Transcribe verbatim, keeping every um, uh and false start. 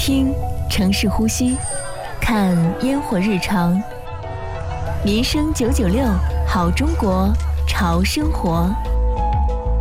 听城市呼吸，看烟火日常。民生九九六，好中国，潮生活。